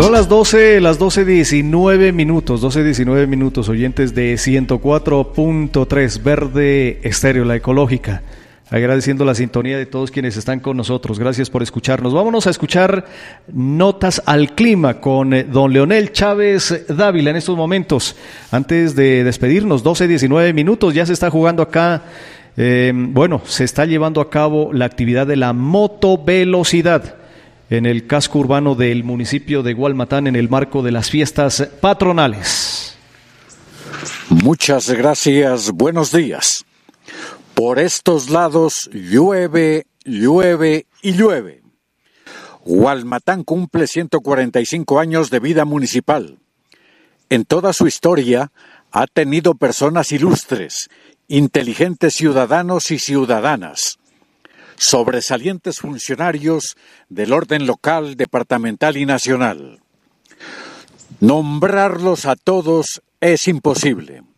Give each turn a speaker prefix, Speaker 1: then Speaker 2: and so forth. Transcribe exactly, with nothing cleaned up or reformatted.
Speaker 1: Son las doce, las doce diecinueve minutos, doce diecinueve minutos, oyentes de ciento cuatro punto tres Verde Estéreo, la ecológica. Agradeciendo la sintonía de todos quienes están con nosotros. Gracias por escucharnos. Vámonos a escuchar Notas al Clima con don Leonel Chávez Dávila en estos momentos. Antes de despedirnos, doce diecinueve minutos, ya se está jugando acá, eh, bueno, se está llevando a cabo la actividad de la motovelocidad en el casco urbano del municipio de Gualmatán en el marco de las fiestas patronales.
Speaker 2: Muchas gracias, buenos días. Por estos lados llueve, llueve y llueve. Gualmatán cumple ciento cuarenta y cinco años de vida municipal. En toda su historia ha tenido personas ilustres, inteligentes ciudadanos y ciudadanas, sobresalientes funcionarios del orden local, departamental y nacional. Nombrarlos a todos es imposible.